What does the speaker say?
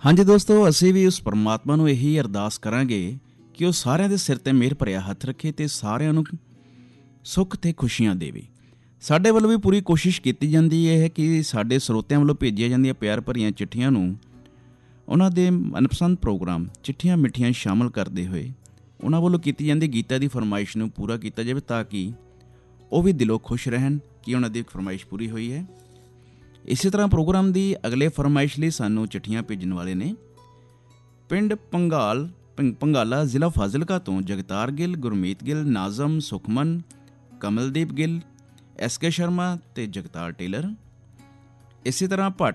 ਹਾਂਜੀ ਦੋਸਤੋ, ਅਸੀਂ ਵੀ ਉਸ ਪਰਮਾਤਮਾ ਨੂੰ ਇਹੀ ਅਰਦਾਸ ਕਰਾਂਗੇ ਕਿ ਉਹ ਸਾਰਿਆਂ ਦੇ ਸਿਰ ਤੇ ਮਿਹਰ ਭਰਿਆ ਹੱਥ ਰੱਖੇ ਤੇ ਸਾਰਿਆਂ ਨੂੰ ਸੁੱਖ ਤੇ ਖੁਸ਼ੀਆਂ ਦੇਵੇ। ਸਾਡੇ ਵੱਲੋਂ ਵੀ ਪੂਰੀ ਕੋਸ਼ਿਸ਼ ਕੀਤੀ ਜਾਂਦੀ ਹੈ ਕਿ ਸਾਡੇ ਸਰੋਤਿਆਂ ਵੱਲੋਂ ਭੇਜੀਆਂ ਜਾਂਦੀਆਂ ਪਿਆਰ ਭਰੀਆਂ ਚਿੱਠੀਆਂ ਨੂੰ ਉਹਨਾਂ ਦੇ ਮਨਪਸੰਦ ਪ੍ਰੋਗਰਾਮ ਚਿੱਠੀਆਂ ਮਿੱਠੀਆਂ ਸ਼ਾਮਲ ਕਰਦੇ ਹੋਏ ਉਹਨਾਂ ਵੱਲੋਂ ਕੀਤੀ ਜਾਂਦੀ ਗੀਤਾਂ ਦੀ ਫਰਮਾਇਸ਼ ਨੂੰ ਪੂਰਾ ਕੀਤਾ ਜਾਵੇ, ਤਾਂ ਕਿ ਉਹ ਵੀ ਦਿਲੋਂ ਖੁਸ਼ ਰਹਿਣ ਕਿ ਉਹਨਾਂ ਦੀ ਫਰਮਾਇਸ਼ ਪੂਰੀ ਹੋਈ ਹੈ। ਇਸੇ ਤਰ੍ਹਾਂ ਪ੍ਰੋਗਰਾਮ ਦੀ ਅਗਲੇ ਫਰਮਾਇਸ਼ ਲਈ ਸਾਨੂੰ ਚਿੱਠੀਆਂ ਭੇਜਣ ਵਾਲੇ ਨੇ ਪਿੰਡ ਪੰਗਾਲਾ, ਜ਼ਿਲ੍ਹਾ ਫਾਜ਼ਿਲਕਾ ਤੋਂ ਜਗਤਾਰ ਗਿੱਲ, ਗੁਰਮੀਤ ਗਿੱਲ, ਨਾਜ਼ਮ, ਸੁਖਮਨ, ਕਮਲਦੀਪ ਗਿੱਲ, SK ਸ਼ਰਮਾ ਤੇ ਜਗਤਾਰ ਟੇਲਰ। ਇਸੇ ਤਰ੍ਹਾਂ ਭੱਟ